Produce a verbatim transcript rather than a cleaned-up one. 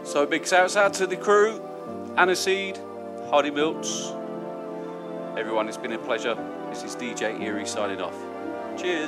So a big shout out to the crew, Aniseed, Hardy Milts. Everyone, it's been a pleasure. This is D J Eerie signing off. Cheers.